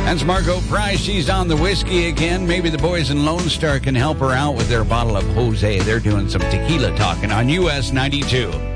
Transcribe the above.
That's Margot Price. She's on the whiskey again. Maybe the boys in Lone Star can help her out with their bottle of Jose. They're doing some tequila talking on US 92.